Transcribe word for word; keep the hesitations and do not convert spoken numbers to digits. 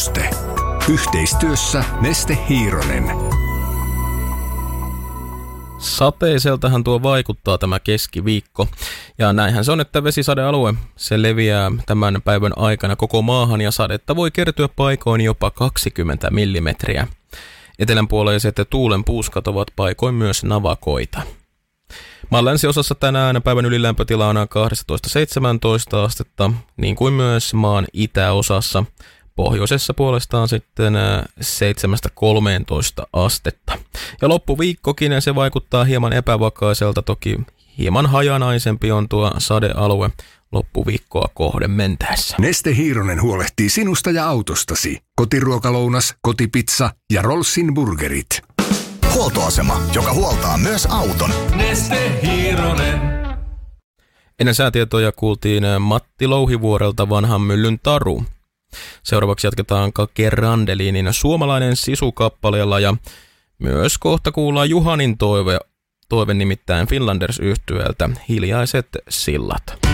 ennuste. Yhteistyössä Neste Hiironen. Sateiseltahan tuo vaikuttaa tämä keskiviikko. Ja näinhän se on, että vesisadealue se leviää tämän päivän aikana koko maahan ja sadetta voi kertyä paikoin jopa kaksikymmentä millimetriä. Etelänpuoleiset tuulen puuskat ovat paikoin myös navakoita. Maan länsiosassa tänään päivän ylilämpötila on kaksitoista seitsemäntoista astetta, niin kuin myös maan itäosassa. Pohjoisessa puolestaan sitten seitsemän kolmetoista astetta. Ja loppuviikkokin se vaikuttaa hieman epävakaiselta, toki hieman hajanaisempi on tuo sadealue loppuviikkoa kohden mentäessä. Neste Hiironen huolehtii sinusta ja autostasi. Kotiruokalounas, kotipizza ja Rollsin burgerit. Huoltoasema, joka huoltaa myös auton. Neste Hiironen. Ennen säätietoja kuultiin Matti Louhivuorelta Vanhan myllyn taru. Seuraavaksi jatketaan Kake Randelinin Suomalainen sisu-kappaleella ja myös kohta kuullaan Juhanin toive, toive nimittäin Finlanders-yhtyeeltä Hiljaiset sillat.